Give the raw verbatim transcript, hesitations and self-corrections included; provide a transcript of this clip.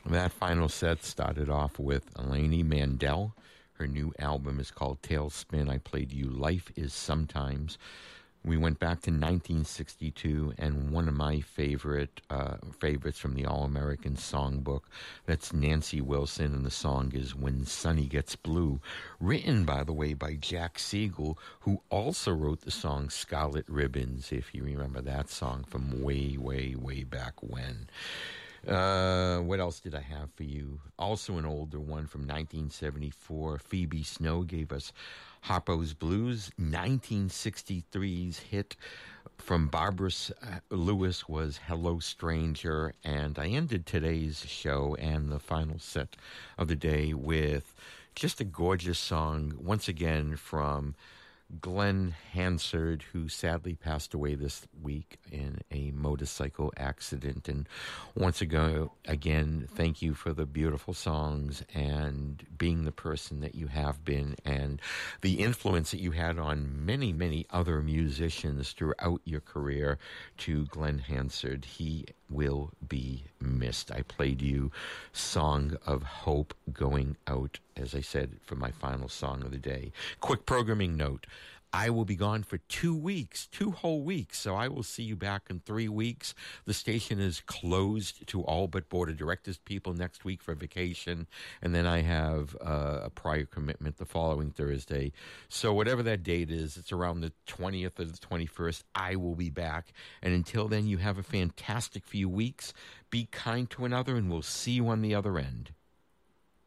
That final set started off with Eleni Mandel. Her new album is called Tailspin. I played you Life is Sometimes. We went back to nineteen sixty-two, and one of my favorite uh, favorites from the All-American Songbook, that's Nancy Wilson, and the song is When Sunny Gets Blue, written, by the way, by Jack Siegel, who also wrote the song Scarlet Ribbons, if you remember that song from way, way, way back when. Uh, what else did I have for you? Also an older one from nineteen seventy-four. Phoebe Snow gave us Harpo's Blues. nineteen sixty-three's hit from Barbara Lewis was Hello Stranger. And I ended today's show and the final set of the day with just a gorgeous song, once again from Glenn Hansard, who sadly passed away this week in a motorcycle accident. And once ago, again, thank you for the beautiful songs and being the person that you have been and the influence that you had on many, many other musicians throughout your career. To Glenn Hansard, he will be missed. I played you Song of Hope going out, as I said, for my final song of the day. Quick programming note. I will be gone for two weeks, two whole weeks, so I will see you back in three weeks. The station is closed to all but board of directors people next week for vacation, and then I have uh, a prior commitment the following Thursday. So whatever that date is, it's around the twentieth or the twenty-first, I will be back. And until then, you have a fantastic few weeks. Be kind to another, and we'll see you on the other end.